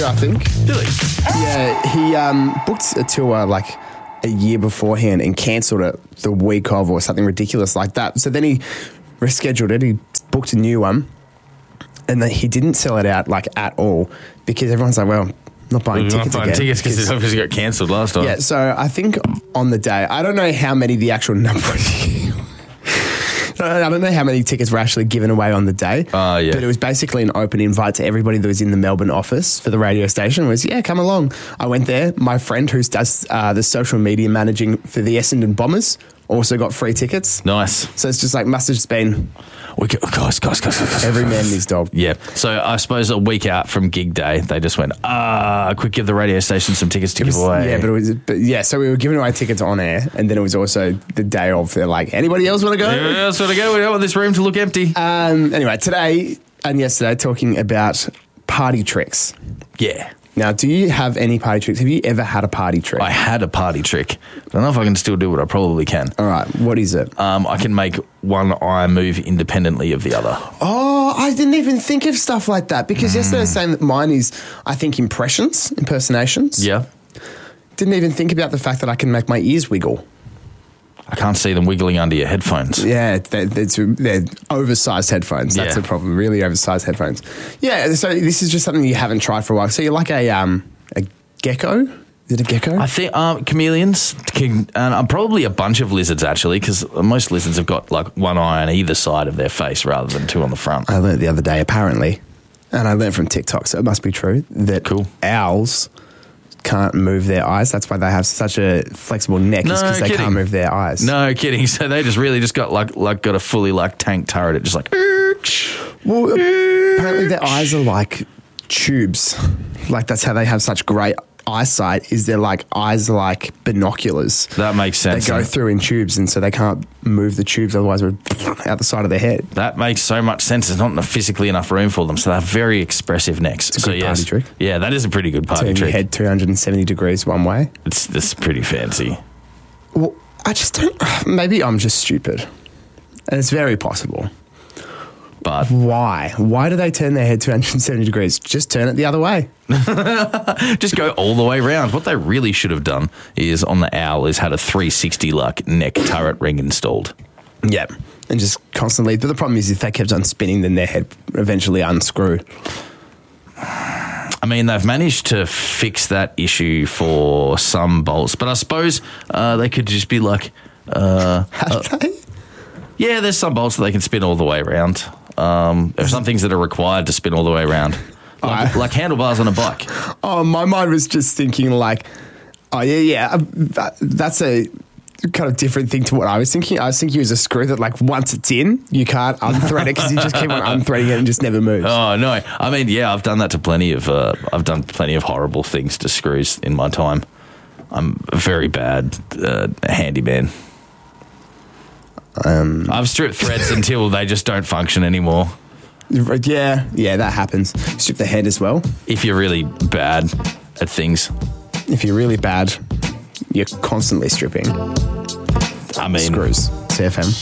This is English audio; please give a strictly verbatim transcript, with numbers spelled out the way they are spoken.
year, I think. Really? Yeah, he um, booked a tour like a year beforehand and cancelled it the week of or something ridiculous like that. So then he rescheduled it. He booked a new one, and then he didn't sell it out like at all because everyone's like, well, not buying We're tickets not buying again. tickets because it obviously got cancelled last time. Yeah, so I think on the day, I don't know how many the actual number. I don't know how many tickets were actually given away on the day. Oh, yeah. But it was basically an open invite to everybody that was in the Melbourne office for the radio station. It was, yeah, come along. I went there. My friend who does uh, the social media managing for the Essendon Bombers also got free tickets. Nice. So it's just like, must have just been We go, guys, guys, guys, guys. every man and his dog. Yeah. So I suppose a week out from gig day, they just went, ah, quick, give the radio station some tickets to It was- give away. Yeah, but it was, but yeah, so we were giving away tickets on air, and then it was also the day of, they're like, anybody else want to go? Everyone else want to go? We don't want this room to look empty. Um, anyway, today and yesterday, talking about party tricks. yeah. Now, do you have any party tricks? Have you ever had a party trick? I had a party trick. I don't know if I can still do it. I probably can. All right, what is it? Um, I can make one eye move independently of the other. Oh, I didn't even think of stuff like that because yesterday I was saying that mine is, I think, impressions, impersonations. Yeah. Didn't even think about the fact that I can make my ears wiggle. I can't see them wiggling under your headphones. Yeah, they're, they're oversized headphones. That's Yeah. the problem. Really oversized headphones. Yeah, so this is just something you haven't tried for a while. So you're like a um a gecko? Is it a gecko? I think um, chameleons, can, and uh, probably a bunch of lizards actually, because most lizards have got like one eye on either side of their face rather than two on the front. I learned the other day, apparently, and I learned from TikTok, so it must be true, that Cool. owls can't move their eyes. That's why they have such a flexible neck, No is because they kidding. can't move their eyes. No kidding. So they just really just got like like got a fully like tank turret. It just like. Well, apparently their eyes are like tubes. Like that's how they have such great eyesight, is they're like eyes are like binoculars. That makes They sense. go through in tubes, and so they can't move the tubes, otherwise we're out the side of their head. That makes so much sense. There's not enough physically enough room for them, so they have very expressive necks. It's a so good yes, party trick. Yeah, that is a pretty good party Turn your trick. head two hundred seventy degrees one way. It's it's pretty fancy. Well, I just don't. Maybe I'm just stupid, and it's very possible. But Why? Why do they turn their head two hundred seventy degrees? Just turn it the other way. just go all the way around. What they really should have done is on the owl is had a three sixty like neck turret ring installed. Yeah, and just constantly. But the problem is, if they kept on spinning, then their head eventually unscrew. I mean, they've managed to fix that issue for some bolts, but I suppose uh, they could just be like, uh, Have they? yeah, there's some bolts that they can spin all the way around. Um, there are some things that are required to spin all the way around, like, Oh. like handlebars on a bike. Oh, my mind was just thinking like, oh yeah, yeah, uh, that, that's a kind of different thing to what I was thinking. I was thinking it was a screw that like once it's in, you can't unthread it because you just keep on unthreading it and just never moves. Oh no! I mean, yeah, I've done that to plenty of. Uh, I've done plenty of horrible things to screws in my time. I'm a very bad uh, handyman. Um, I've stripped threads until they just don't function anymore. yeah, yeah, that happens. Strip the head as well. If you're really bad at things, If you're really bad, you're constantly stripping I mean, screws. C F M.